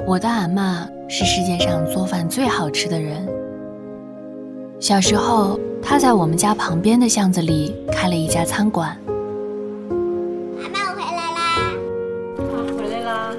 我的阿嬷是世界上做饭最好吃的人。小时候，她在我们家旁边的巷子里开了一家餐馆。 阿嬷，我回来啦！ 回来啦！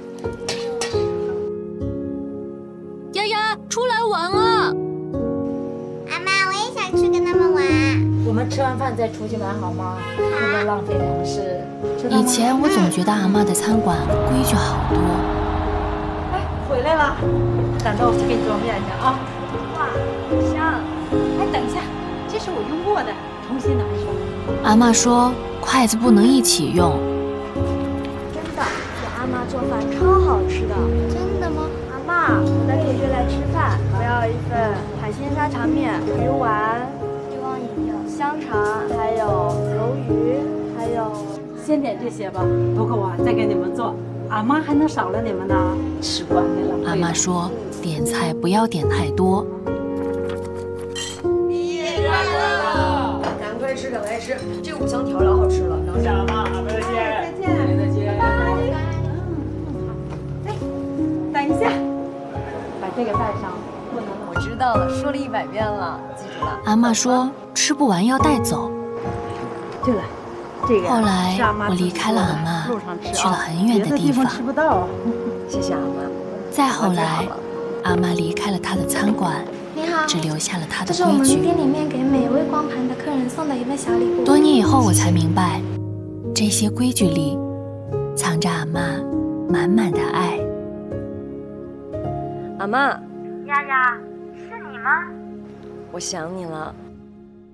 丫丫，出来玩啊！ 阿嬷，我也想去跟他们玩。 我们吃完饭再出去玩好吗？不能浪费粮食。 以前我总觉得阿嬷的餐馆规矩好多。 哎，回来了，等着我去给你装面去啊！哇，香！哎，等一下，这是我用过的，重新拿一双。 阿嬷说筷子不能一起用。 真的，我阿妈做饭超好吃的。 真的吗？ 阿妈，我带姐姐来吃饭，我要一份海鲜沙茶面、鱼丸、希望也有香肠，还有鱿鱼，还有。 先点这些吧，不够啊，再给你们做。阿妈还能少了你们呢，吃不完没了。 阿嬷说点菜不要点太多。 毕业快乐！赶快吃，赶快吃，这五香条老好吃了。等下了吗？再见。再见。再见。 哎，等一下，把这个带上，不能。 我知道了，说了100遍了，记住了。 阿嬷说吃不完要带走。 对了。 后来我离开了阿嬷，去了很远的地方。 吃不到。 谢谢阿妈。 再后来，阿嬷离开了她的餐馆， 你好， 只留下了她的这是我们规矩。 店里面给每位光盘的客人送的一份小礼物。 多年以后，我才明白，这些规矩里藏着阿嬷满满的爱。 阿妈， 丫丫，是你吗？ 我想你了。